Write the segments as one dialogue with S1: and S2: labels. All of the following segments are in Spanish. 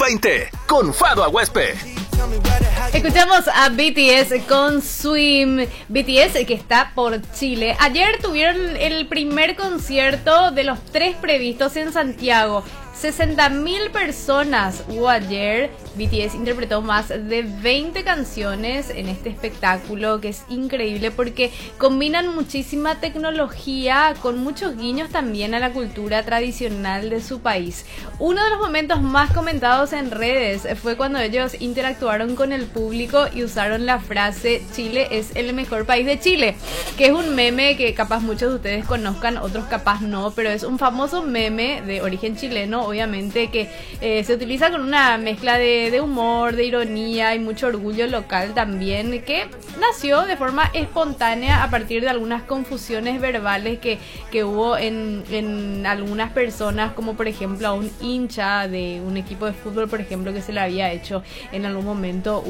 S1: 20 con Fado Aguespe.
S2: Escuchamos a BTS con Swim. BTS que está por Chile. Ayer tuvieron el primer concierto de los 3 previstos en Santiago. 60.000 personas hubo ayer. BTS interpretó más de 20 canciones en este espectáculo, que es increíble porque combinan muchísima tecnología con muchos guiños también a la cultura tradicional de su país. Uno de los momentos más comentados en redes fue cuando ellos interactuaron con el público y usaron la frase "Chile es el mejor país de Chile", que es un meme que capaz muchos de ustedes conozcan, otros capaz no, pero es un famoso meme de origen chileno, obviamente, que se utiliza con una mezcla de humor, de ironía y mucho orgullo local también, que nació de forma espontánea a partir de algunas confusiones verbales que hubo en algunas personas, como por ejemplo a un hincha de un equipo de fútbol, por ejemplo, que se le había hecho en algún momento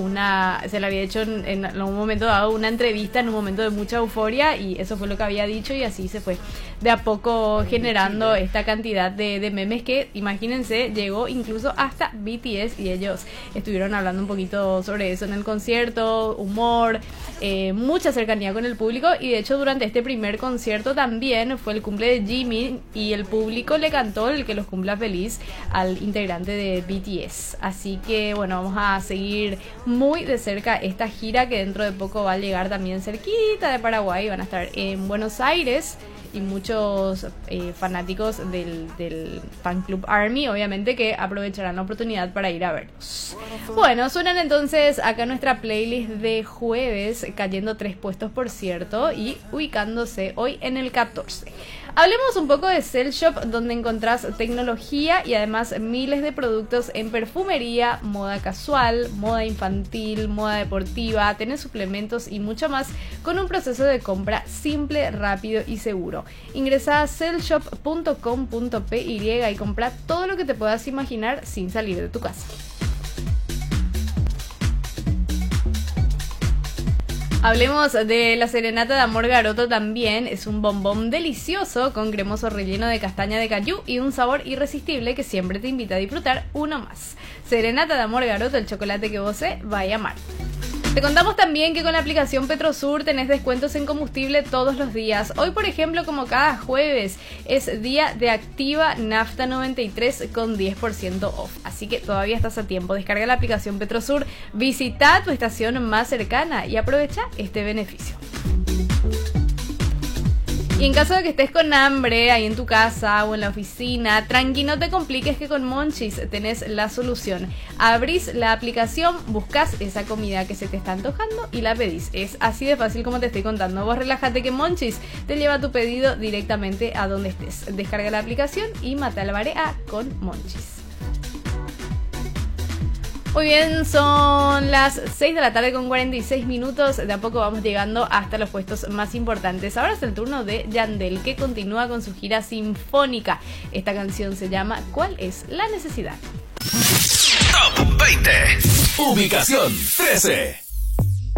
S2: en algún momento dado una entrevista en un momento de mucha euforia, y eso fue lo que había dicho, y así se fue de a poco generando esta cantidad de memes que, imagínense, llegó incluso hasta BTS, y ellos estuvieron hablando un poquito sobre eso en el concierto, humor, mucha cercanía con el público, y de hecho durante este primer concierto también fue el cumple de Jimin y el público le cantó el que los cumpla feliz al integrante de BTS. Así que bueno, vamos a seguir muy de cerca esta gira, que dentro de poco va a llegar también cerquita de Paraguay. Van a estar en Buenos Aires y muchos fanáticos del fan club ARMY, obviamente, que aprovecharán la oportunidad para ir a verlos. Bueno, suenan entonces acá nuestra playlist de jueves, cayendo 3 puestos por cierto, y ubicándose hoy en el 14. Hablemos un poco de Cell Shop, donde encontrás tecnología y además miles de productos en perfumería, moda casual, moda infantil, moda deportiva, tenés suplementos y mucho más, con un proceso de compra simple, rápido y seguro. Ingresa a cellshop.com.py y compra todo lo que te puedas imaginar sin salir de tu casa. Hablemos de la serenata de amor Garoto también. Es un bombón delicioso con cremoso relleno de castaña de cayú y un sabor irresistible que siempre te invita a disfrutar uno más. Serenata de amor Garoto, el chocolate que vos vaya a amar. Te contamos también que con la aplicación Petrosur tenés descuentos en combustible todos los días. Hoy, por ejemplo, como cada jueves, es día de Activa Nafta 93 con 10% off. Así que todavía estás a tiempo. Descarga la aplicación Petrosur, visita tu estación más cercana y aprovecha este beneficio. Y en caso de que estés con hambre ahí en tu casa o en la oficina, tranqui, no te compliques, que con Monchis tenés la solución. Abrís la aplicación, buscas esa comida que se te está antojando y la pedís. Es así de fácil como te estoy contando. Vos relájate que Monchis te lleva tu pedido directamente a donde estés. Descarga la aplicación y mata la barea con Monchis. Muy bien, son las 6 de la tarde con 46 minutos. De a poco vamos llegando hasta los puestos más importantes. Ahora es el turno de Yandel, que continúa con su gira sinfónica. Esta canción se llama ¿Cuál es la necesidad?
S1: Top 20. Ubicación 13.